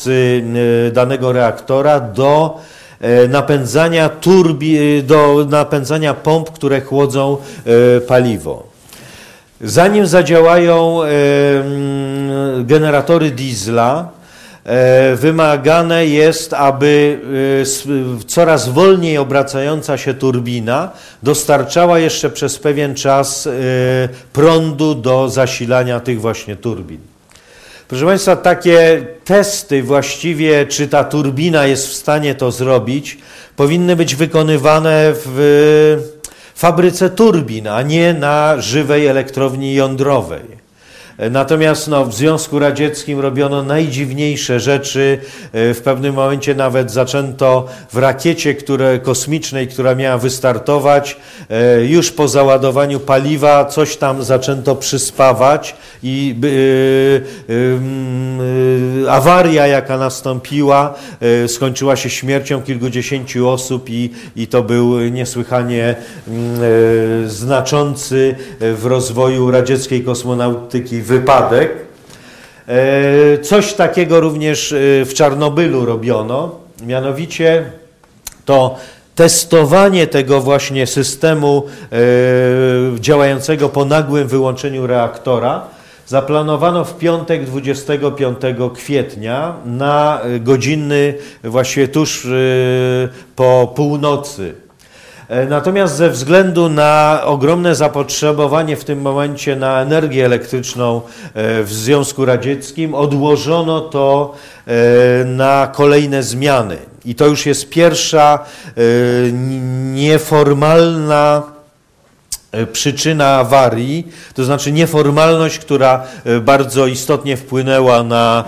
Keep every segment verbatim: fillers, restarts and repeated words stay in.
z danego reaktora do napędzania turbi, do napędzania pomp, które chłodzą paliwo. Zanim zadziałają generatory diesla, wymagane jest, aby coraz wolniej obracająca się turbina dostarczała jeszcze przez pewien czas prądu do zasilania tych właśnie turbin. Proszę Państwa, takie testy właściwie, czy ta turbina jest w stanie to zrobić, powinny być wykonywane w fabryce turbin, a nie na żywej elektrowni jądrowej. Natomiast no, w Związku Radzieckim robiono najdziwniejsze rzeczy. W pewnym momencie nawet zaczęto w rakiecie które, kosmicznej, która miała wystartować, już po załadowaniu paliwa coś tam zaczęto przyspawać i yy, yy, awaria, jaka nastąpiła, yy, skończyła się śmiercią kilkudziesięciu osób i, i to był niesłychanie yy, znaczący w rozwoju radzieckiej kosmonautyki wypadek. Coś takiego również w Czarnobylu robiono, mianowicie to testowanie tego właśnie systemu działającego po nagłym wyłączeniu reaktora zaplanowano w piątek dwudziestego piątego kwietnia na godziny właściwie tuż po północy. Natomiast ze względu na ogromne zapotrzebowanie w tym momencie na energię elektryczną w Związku Radzieckim odłożono to na kolejne zmiany. I to już jest pierwsza nieformalna przyczyna awarii, to znaczy nieformalność, która bardzo istotnie wpłynęła na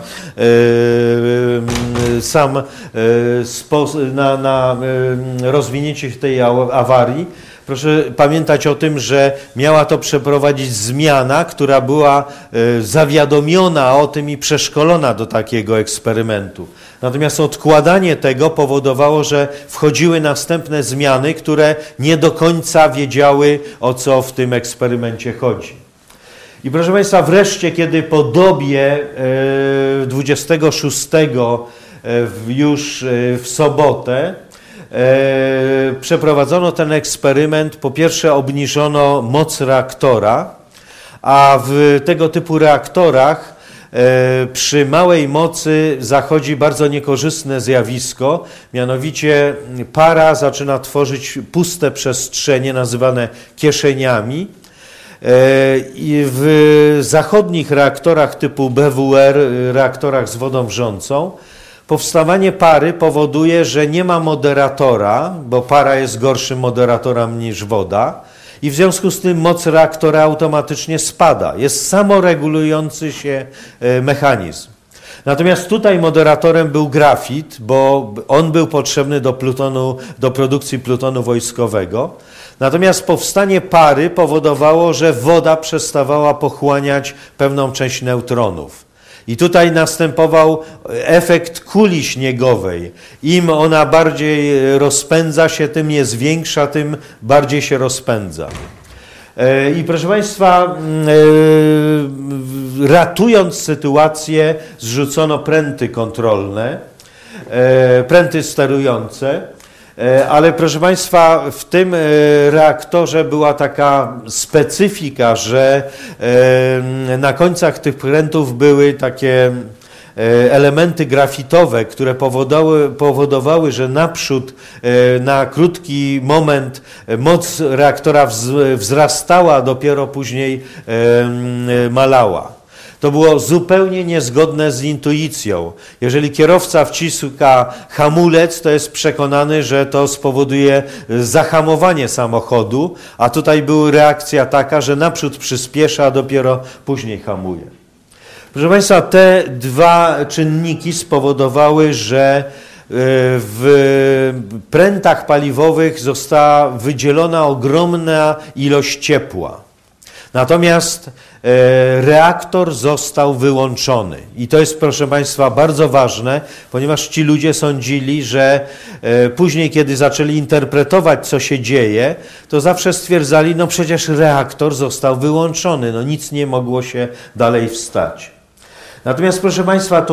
sam na, na rozwinięcie się tej awarii. Proszę pamiętać o tym, że miała to przeprowadzić zmiana, która była zawiadomiona o tym i przeszkolona do takiego eksperymentu. Natomiast odkładanie tego powodowało, że wchodziły następne zmiany, które nie do końca wiedziały, o co w tym eksperymencie chodzi. I proszę Państwa, wreszcie, kiedy po dobie dwudziestego szóstego już w sobotę przeprowadzono ten eksperyment, po pierwsze obniżono moc reaktora, a w tego typu reaktorach przy małej mocy zachodzi bardzo niekorzystne zjawisko, mianowicie para zaczyna tworzyć puste przestrzenie nazywane kieszeniami. I w zachodnich reaktorach typu B W R, reaktorach z wodą wrzącą, powstawanie pary powoduje, że nie ma moderatora, bo para jest gorszym moderatorem niż woda i w związku z tym moc reaktora automatycznie spada. Jest samoregulujący się mechanizm. Natomiast tutaj moderatorem był grafit, bo on był potrzebny do plutonu, do produkcji plutonu wojskowego. Natomiast powstanie pary powodowało, że woda przestawała pochłaniać pewną część neutronów. I tutaj następował efekt kuli śniegowej. Im ona bardziej rozpędza się, tym jest większa, tym bardziej się rozpędza. I proszę Państwa, ratując sytuację, zrzucono pręty kontrolne, pręty sterujące, ale proszę Państwa, w tym reaktorze była taka specyfika, że na końcach tych prętów były takie elementy grafitowe, które powodowały, powodowały, że naprzód na krótki moment moc reaktora wzrastała, a dopiero później malała. To było zupełnie niezgodne z intuicją. Jeżeli kierowca wciska hamulec, to jest przekonany, że to spowoduje zahamowanie samochodu, a tutaj była reakcja taka, że naprzód przyspiesza, a dopiero później hamuje. Proszę Państwa, te dwa czynniki spowodowały, że w prętach paliwowych została wydzielona ogromna ilość ciepła. Natomiast reaktor został wyłączony. I to jest, proszę Państwa, bardzo ważne, ponieważ ci ludzie sądzili, że później, kiedy zaczęli interpretować, co się dzieje, to zawsze stwierdzali, no przecież reaktor został wyłączony, no nic nie mogło się dalej wstać. Natomiast, proszę Państwa, to